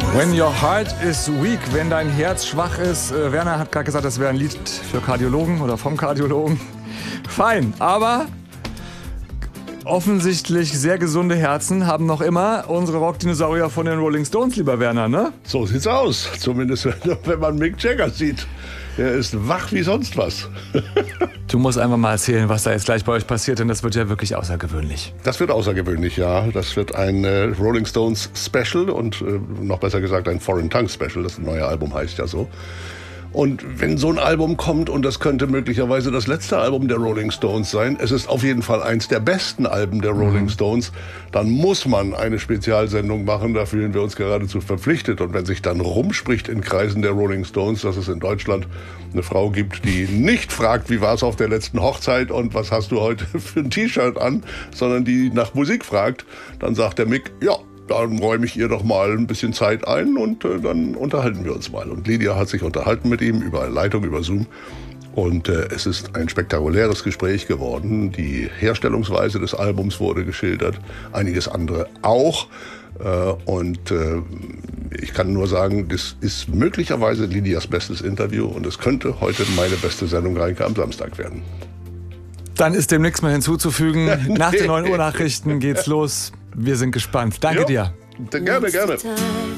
When your heart is weak, wenn dein Herz schwach ist. Werner hat gerade gesagt, das wäre ein Lied für Kardiologen oder vom Kardiologen. Fein, aber offensichtlich sehr gesunde Herzen haben noch immer unsere Rockdinosaurier von den Rolling Stones, lieber Werner, ne? So sieht's aus, zumindest wenn man Mick Jagger sieht. Der ist wach wie sonst was. Du musst einfach mal erzählen, was da jetzt gleich bei euch passiert, denn das wird ja wirklich außergewöhnlich. Das wird außergewöhnlich, ja. Das wird ein Rolling Stones Special und noch besser gesagt ein Foreign Tongue Special. Das neue Album heißt ja so. Und wenn so ein Album kommt, und das könnte möglicherweise das letzte Album der Rolling Stones sein, es ist auf jeden Fall eins der besten Alben der Rolling Stones, dann muss man eine Spezialsendung machen, da fühlen wir uns geradezu verpflichtet. Und wenn sich dann rumspricht in Kreisen der Rolling Stones, dass es in Deutschland eine Frau gibt, die nicht fragt, wie war es auf der letzten Hochzeit und was hast du heute für ein T-Shirt an, sondern die nach Musik fragt, dann sagt der Mick, ja, dann räume ich ihr doch mal ein bisschen Zeit ein und dann unterhalten wir uns mal. Und Lydia hat sich unterhalten mit ihm über Leitung, über Zoom. Und es ist ein spektakuläres Gespräch geworden. Die Herstellungsweise des Albums wurde geschildert, einiges andere auch. Ich kann nur sagen, das ist möglicherweise Lydias bestes Interview und es könnte heute meine beste Sendung Reinke am Samstag werden. Dann ist dem nichts mehr hinzuzufügen. Nach den 9 Uhr Nachrichten geht's los. Wir sind gespannt. Danke dir. Gerne, gerne.